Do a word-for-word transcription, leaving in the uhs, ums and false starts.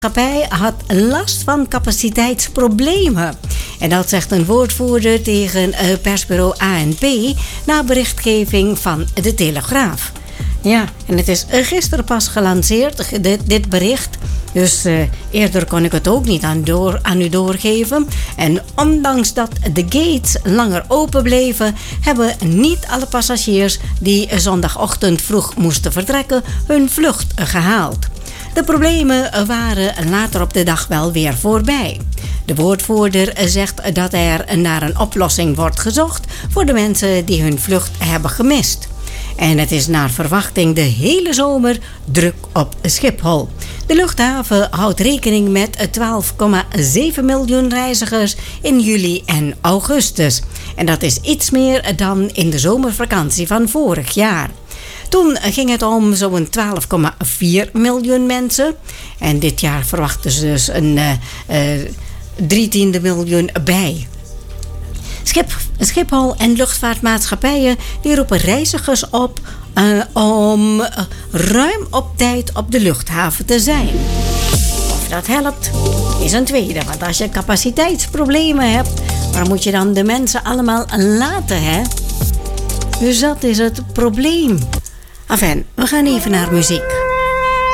maatschappij had last van capaciteitsproblemen. En dat zegt een woordvoerder tegen persbureau A N P na berichtgeving van de Telegraaf. Ja, en het is gisteren pas gelanceerd, dit, dit bericht. Dus uh, eerder kon ik het ook niet aan, door, aan u doorgeven. En ondanks dat de gates langer open bleven, hebben niet alle passagiers die zondagochtend vroeg moesten vertrekken hun vlucht gehaald. De problemen waren later op de dag wel weer voorbij. De woordvoerder zegt dat er naar een oplossing wordt gezocht voor de mensen die hun vlucht hebben gemist. En het is naar verwachting de hele zomer druk op Schiphol. De luchthaven houdt rekening met twaalf komma zeven miljoen reizigers in juli en augustus. En dat is iets meer dan in de zomervakantie van vorig jaar. Toen ging het om zo'n twaalf komma vier miljoen mensen. En dit jaar verwachten ze dus een uh, uh, drietiende miljoen bij. Schip, Schiphol en luchtvaartmaatschappijen die roepen reizigers op uh, om uh, ruim op tijd op de luchthaven te zijn. Of dat helpt, is een tweede. Want als je capaciteitsproblemen hebt, waar moet je dan de mensen allemaal laten, hè? Dus dat is het probleem. Enfin, we gaan even naar muziek.